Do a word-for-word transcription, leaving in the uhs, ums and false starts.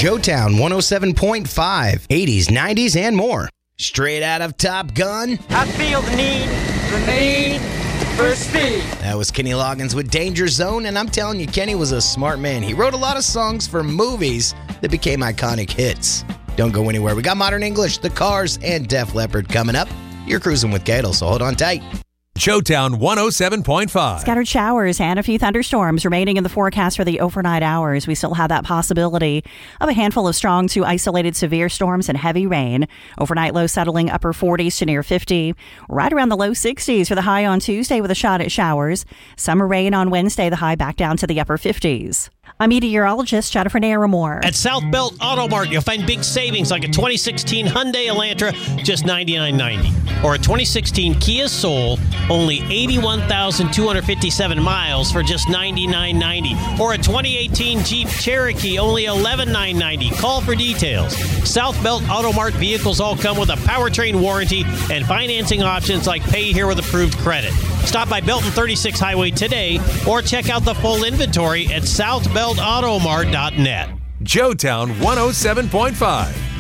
Joetown one oh seven point five, eighties, nineties, and more. Straight out of Top Gun. I feel the need, the need for speed. That was Kenny Loggins with Danger Zone, and I'm telling you, Kenny was a smart man. He wrote a lot of songs for movies that became iconic hits. Don't go anywhere. We got Modern English, The Cars, and Def Leppard coming up. You're cruising with Gator, so hold on tight. Joetown one oh seven point five. Scattered showers and a few thunderstorms remaining in the forecast for the overnight hours. We still have that possibility of a handful of strong to isolated severe storms and heavy rain. Overnight low settling upper forties to near fifty. Right around the low sixties for the high on Tuesday with a shot at showers. Summer rain on Wednesday, the high back down to the upper fifties. I'm meteorologist Jennifer Naramore. At South Belt Auto Mart, you'll find big savings like a twenty sixteen Hyundai Elantra, just ninety-nine ninety, or a twenty sixteen Kia Soul, only eighty-one thousand two hundred fifty-seven miles for just ninety-nine ninety, or a twenty eighteen Jeep Cherokee, only eleven thousand nine hundred ninety. Call for details. South Belt Auto Mart vehicles all come with a powertrain warranty and financing options like pay here with approved credit. Stop by Belton thirty-six Highway today, or check out the full inventory at south belt auto mart dot net. Joetown one oh seven point five.